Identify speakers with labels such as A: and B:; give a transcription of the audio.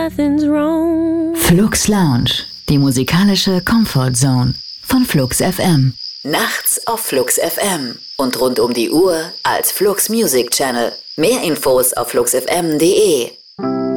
A: nothing's wrong.
B: Flux Lounge, die musikalische Comfort Zone von Flux FM. Nachts auf Flux FM und rund um die Uhr als Flux Music Channel. Mehr Infos auf fluxfm.de.